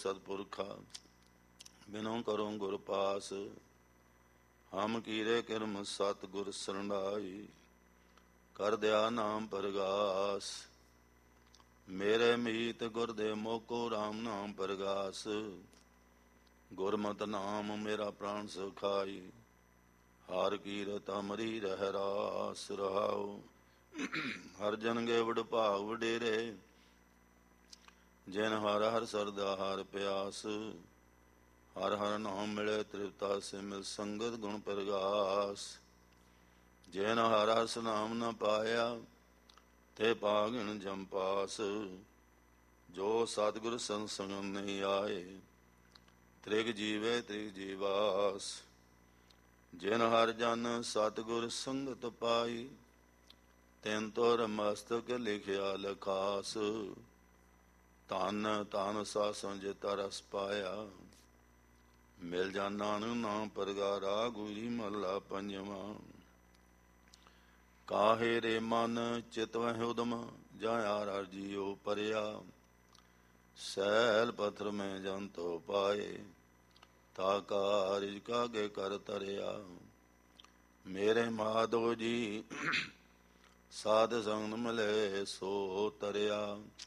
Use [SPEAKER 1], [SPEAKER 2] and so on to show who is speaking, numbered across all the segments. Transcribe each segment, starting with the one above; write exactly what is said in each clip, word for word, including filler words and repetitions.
[SPEAKER 1] सतपुरखा, बिनु करो गुर पास। हम कीरे किरम सतगुर सरनाई, कर दया नाम परगास। मेरे मीत गुरदे मोको राम नाम परगास। गुरमत नाम मेरा प्राण सुखाई, हर कीरत अमरी रह रास। रहाओ हर जन गे वड भाग वडेरे, जिन हर हर सरदा हर प्यास। हर हर नाम मिले तृप्ता से मिल संगत गुण परगास। जिन हर हस नाम न पाया, ते पागिन जम पास। जो सतगुर संग नहीं आए, त्रिग जीवे त्रिग जीवास। जिन हर जन सतगुर संगत पाई, तिन तोर मस्तक लिखिया लखास। धन धन सासं जिता रस पाया, मिल जा नानक नाम परगारा। गुरी महला पंजवा। काहे रे मन चित वह उदम, जाया हर जियो परिया। सैल पत्थर में जन तो पाए, ताका रिज कागे कर तरिया। मेरे माधो जी साध संग मिले सो तरिया।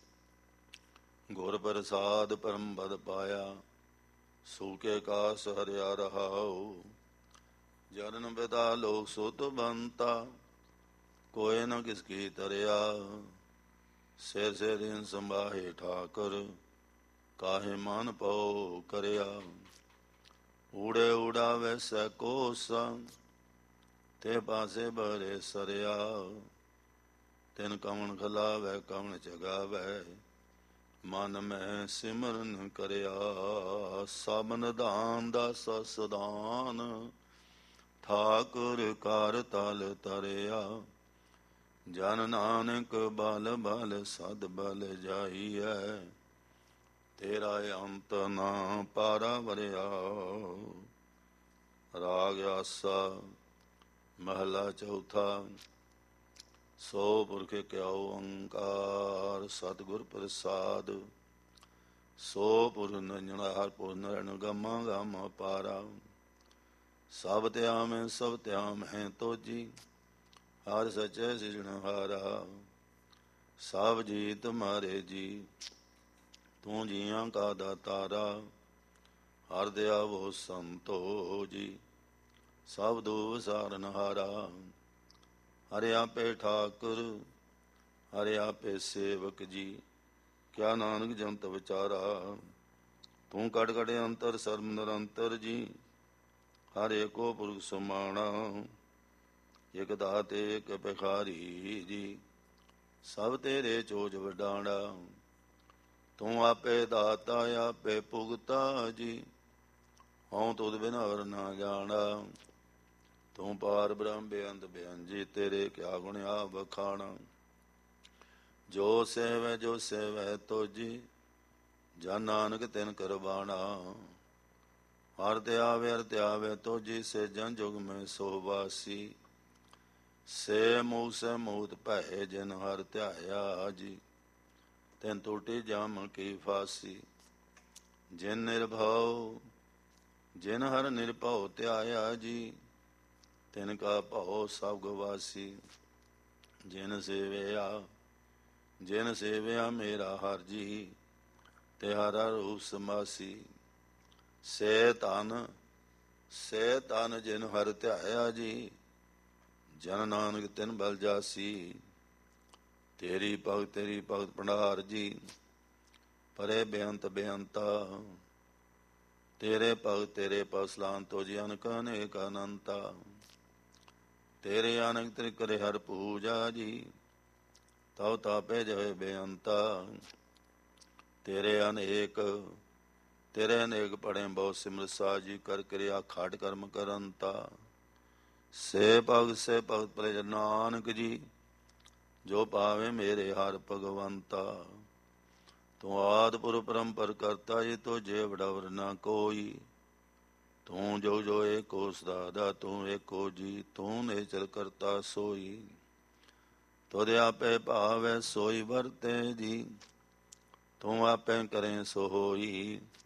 [SPEAKER 1] गुर प्रसाद परम पद पाया, सूके कास हरिया रहाओ। जरन पिता लोक सुत बनता, कोय न किसकी तरिया। सिर से दिन संभाहे ठाकर, काहे मान पो करया। ऊड़े उड़ावे सैकोसा, ते पासे बरे सरया। तिन कमन खलावे कमन जगावे, मन में सिमरन करया। सब निधान दस सदान, ठाकुर कर तल तरया। जन नानक बल बल सद बल जाइए, तेरा अंत ना पारा वरया। राग आसा महला चौथा। सो पुरख क्यों ओंकार, सतगुर प्रसाद। सो पुर नजनार पुर नरण गमा गम पारा। सब त्याम है सब त्याम है तो जी, हर सचे सिजनहारा। सब जी तुम्हारे जी, तू जिया का दातारा। हर दया वो संतो जी, सब दूब सारनहारा। हरे आपे ठाकुर, हरे आपे सेवक जी, क्या नानक जंत विचारा। तू कट कट अंतर सर्व निरंतर जी, हर एको पुरख समाना। एक दाते एक भिखारी जी, सब तेरे चोज वडाणा। तू आपे दाता आपे भुगता जी, हूँ तुद बिन और ना जाना। तू पार ब्रह्म बेअंत बेअंजी, तेरे क्या गुण आ बखाना। जो सेवै जो सेवै तो जी, जन नानक तिन करबाना। हर त्यावे हर त्यावे तो जी, से जन जुग में सोवासी। से मूह से मूत भय, जिन हर त्याया जी, तिन टूटी जाम की फांसी। जिन निर्भव जिन हर निर्भव त्याया जी, तिनका भव सब गवासी। जिन सेवया जिन सेवया मेरा हर जी, ते हर हर रूप समासी। से तन से तन जिन हर ध्याया जी, जन नानक तिन बल जासी। तेरी भगत तेरी भगत भंडार जी, परे बेअंत बेअंता। तेरे भगत तेरे पसलान तो जी, अनक अनेक अनंता। तेरे अनक तेरे करे हर पूजा जी, तव तापे जय बेअंता। तेरे अनेक तेरे अनेक पढ़े बहु सिमर साजी, कर क्रिया खाट कर्म करंता। से भगत से भगत प्रज नानक जी, जो पावे मेरे हर भगवंता। तू आदि पुर परंपर करता जी, तो जे वडवर ना कोई। तू जो जो एको सदा तू एको जी, तू नेचर करता सोई। तुद आपे भावे सोई वरते जी, तू आपे करें सो होई।